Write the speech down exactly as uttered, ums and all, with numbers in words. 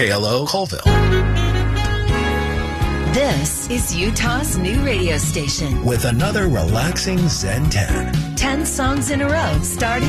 K L O Colville. This is Utah's new radio station. With another relaxing Zen ten. Ten songs in a row starting